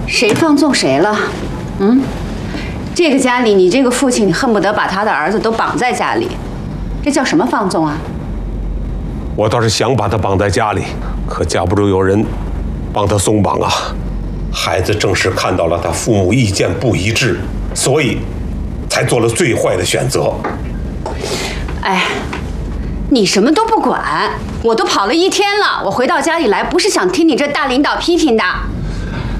谁放纵谁了？嗯，这个家里，你这个父亲恨不得把他的儿子都绑在家里，这叫什么放纵啊？ 我倒是想把他绑在家里，可架不住有人帮他松绑啊。孩子正是看到了他父母意见不一致，所以才做了最坏的选择。 哎，你什么都不管，我都跑了1天了，我回到家里来不是想听你这大领导批评的。